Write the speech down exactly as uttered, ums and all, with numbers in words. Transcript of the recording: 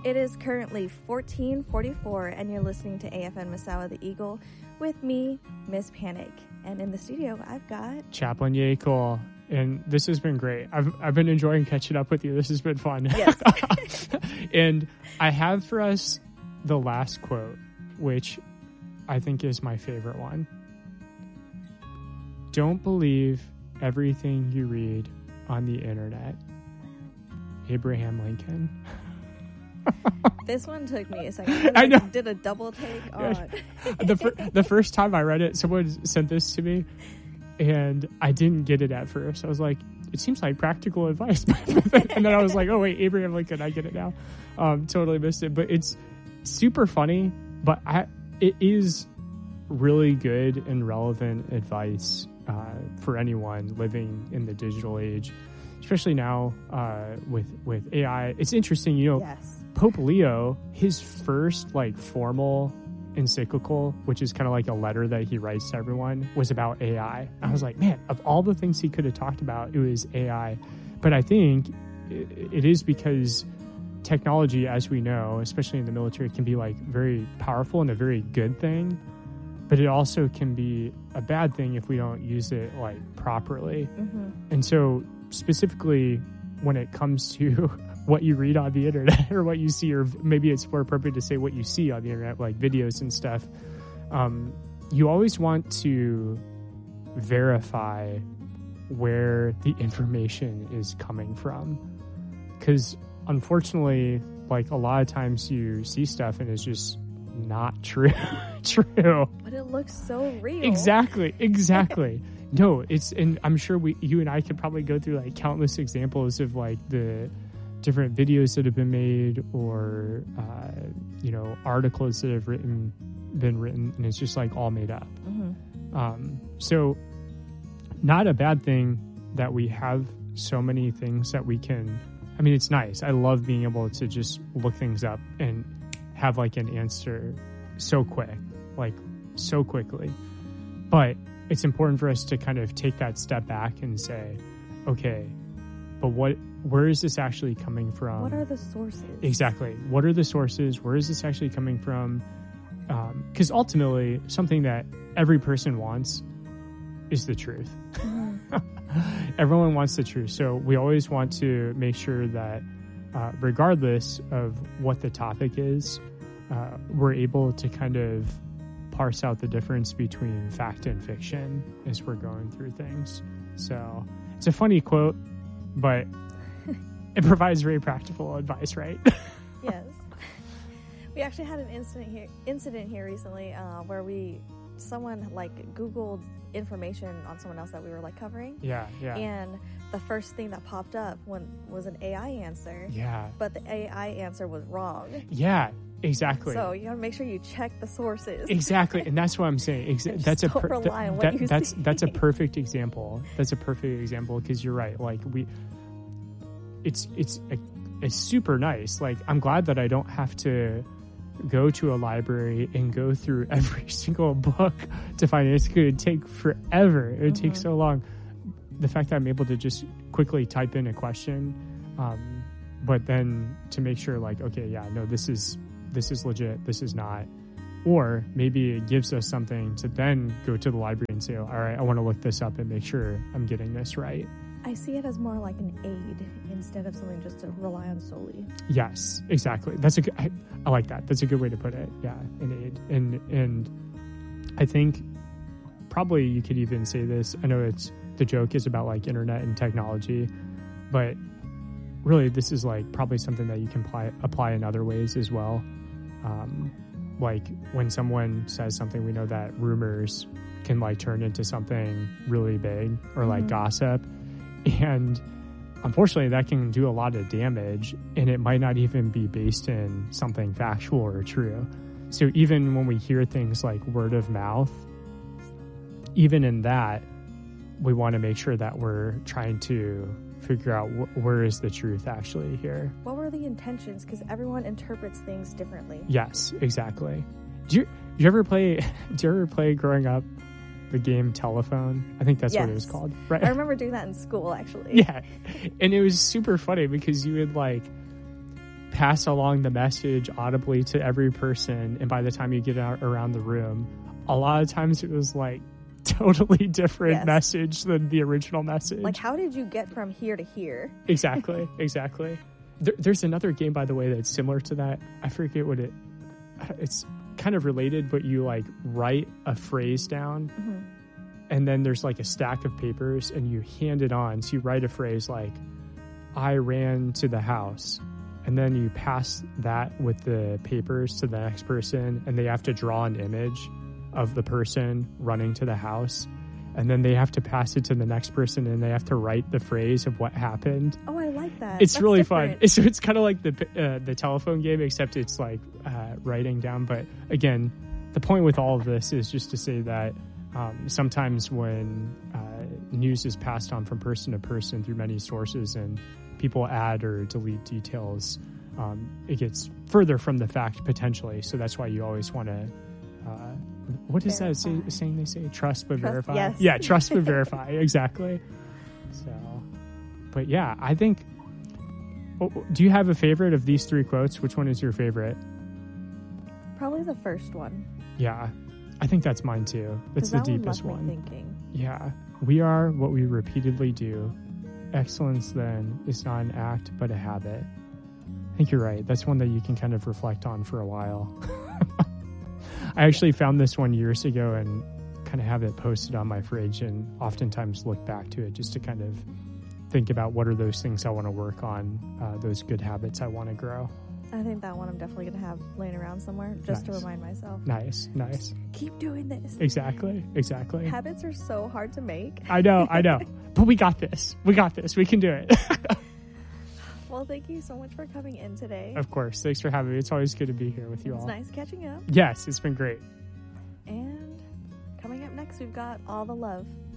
It is currently fourteen forty-four, and you're listening to A F N Misawa the Eagle with me, Miss Panic. And in the studio, I've got Chaplain Yeakel. And this has been great. I've I've been enjoying catching up with you. This has been fun. Yes. And I have for us the last quote, which I think is my favorite one. Don't believe everything you read on the internet. Abraham Lincoln. This one took me a second. I, I know. Did a double take on. the fir- the first time I read it, someone sent this to me, and I didn't get it at first. I was like, it seems like practical advice. And then I was like, oh wait, Abraham Lincoln, I get it now. Um, totally missed it. But it's super funny, but I it is really good and relevant advice uh, for anyone living in the digital age, especially now uh, with with A I. It's interesting, you know. Yes. Pope Leo, his first like formal encyclical, which is kind of like a letter that he writes to everyone, was about A I. I was like, man, of all the things he could have talked about, it was A I. But I think it, it is because technology, as we know, especially in the military, can be like very powerful and a very good thing. But it also can be a bad thing if we don't use it like properly. Mm-hmm. And so specifically when it comes to what you read on the internet or what you see, or maybe it's more appropriate to say what you see on the internet, like videos and stuff, um, you always want to verify where the information is coming from. Because unfortunately, like a lot of times you see stuff and it's just not true. true. But it looks so real. Exactly. Exactly. No, it's, and I'm sure we, you and I could probably go through like countless examples of like the different videos that have been made or, uh, you know, articles that have written, been written, and it's just like all made up. Mm-hmm. Um, so not a bad thing that we have so many things that we can, I mean, it's nice. I love being able to just look things up and have like an answer so quick, like so quickly. But it's important for us to kind of take that step back and say, okay, but what, where is this actually coming from? What are the sources? Exactly. What are the sources? Where is this actually coming from? Because um, ultimately, something that every person wants is the truth. Mm-hmm. Everyone wants the truth. So we always want to make sure that uh, regardless of what the topic is, uh, we're able to kind of parse out the difference between fact and fiction as we're going through things. So it's a funny quote, but it provides very practical advice, right? Yes. We actually had an incident here incident here recently uh, where we someone like Googled information on someone else that we were like covering. Yeah, yeah. And the first thing that popped up when was an A I answer. Yeah. But the A I answer was wrong. Yeah, exactly. So you gotta make sure you check the sources. Exactly, and that's what I'm saying. Exa- that's a per- rely on what that, you that's see. that's a perfect example. That's a perfect example because you're right. Like we, it's it's a, it's super nice. Like I'm glad that I don't have to go to a library and go through every single book to find it. It's going to take forever. It would mm-hmm. take so long. The fact that I'm able to just quickly type in a question, um, but then to make sure like, okay, yeah, no, this is, this is legit. This is not. Or maybe it gives us something to then go to the library and say, all right, I want to look this up and make sure I'm getting this right. I see it as more like an aid instead of something just to rely on solely. Yes, exactly. That's a good, I, I like that. That's a good way to put it. Yeah, an aid. And and I think probably you could even say this. I know it's the joke is about like internet and technology, but really this is like probably something that you can apply apply in other ways as well. Um, like when someone says something, we know that rumors can like turn into something really big or like mm-hmm. gossip. And unfortunately, that can do a lot of damage, and it might not even be based in something factual or true. So even when we hear things like word of mouth, even in that, we want to make sure that we're trying to figure out wh- where is the truth actually here. What were the intentions? Because everyone interprets things differently. Yes, exactly. Do you, do you ever play? Do you ever play growing up? The game Telephone. I think that's yes. what it was called. Right. I remember doing that in school, actually. Yeah. And it was super funny because you would like, pass along the message audibly to every person, and by the time you get out around the room, a lot of times it was like totally different Yes. message than the original message. Like, how did you get from here to here? Exactly, exactly. There, there's another game, by the way, that's similar to that. I forget what it. It's kind of related, but you like write a phrase down, Mm-hmm. and then there's like a stack of papers, and you hand it on. So you write a phrase like, "I ran to the house," and then you pass that with the papers to the next person, and they have to draw an image of the person running to the house, and then they have to pass it to the next person, and they have to write the phrase of what happened. Oh, I like that. It's That's really different. fun. It's, it's kind of like the uh, the telephone game, except it's like uh, writing down. But again, the point with all of this is just to say that um, sometimes when uh, news is passed on from person to person through many sources, and people add or delete details, um, it gets further from the fact potentially. So that's why you always want to. Uh, what is that say, Verify. saying they say? Trust but Trust- verify. yes. Yeah, trust but verify. Exactly. So, but yeah, I think. Oh, do you have a favorite of these three quotes? Which one is your favorite? Probably the first one. Yeah, I think that's mine too. That's 'Cause the that deepest one. one. Left me thinking. Yeah, we are what we repeatedly do. Excellence, then, is not an act but a habit. I think you're right. That's one that you can kind of reflect on for a while. I actually found this one years ago and kind of have it posted on my fridge, and oftentimes look back to it just to kind of think about what are those things I want to work on, uh, those good habits I want to grow. I think that one I'm definitely going to have laying around somewhere just to Nice. remind myself. Nice, nice. Keep doing this. Exactly, exactly. Habits are so hard to make. I know, I know. But we got this. We got this. We can do it. Well, thank you so much for coming in today. Of course. Thanks for having me. It's always good to be here with you It's all. nice catching up. Yes, it's been great. And coming up next, we've got All the Love.